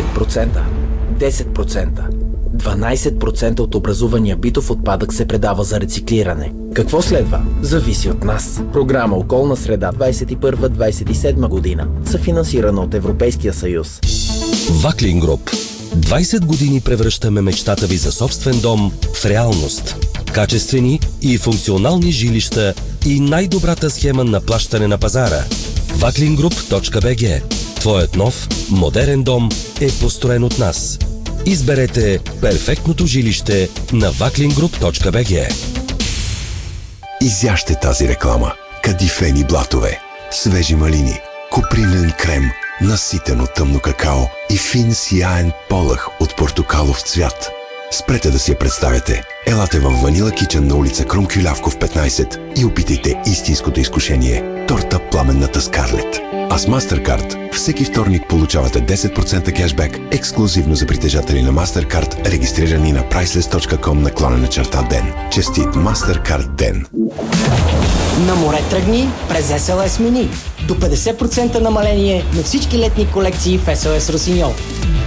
5%, 10%, 12% от образувания битов отпадък се предава за рециклиране. Какво следва? Зависи от нас. Програма Околна среда 21-27 година, съфинансирана от Европейския съюз. Ваклин Груп. 20 години превръщаме мечтата ви за собствен дом в реалност. Качествени и функционални жилища и най-добрата схема на плащане на пазара. Vaklingroup.bg. Твоят нов, модерен дом е построен от нас. Изберете перфектното жилище на Vaklingroup.bg. Изяжте тази реклама. Кадифени блатове, свежи малини, купринен крем, наситено тъмно какао и фин сияен полъх от портокалов цвят. Спрете да си я представяте. Елате в Ванила Кичън на улица Крум Кюлявков 15 и опитайте истинското изкушение – торта Пламенната Скарлет. А с MasterCard всеки вторник получавате 10% кешбек ексклюзивно за притежатели на MasterCard, регистрирани на priceless.com/ден. Честит MasterCard ден! На море тръгни през SLS Mini. До 50% намаление на всички летни колекции в SLS Росиньол.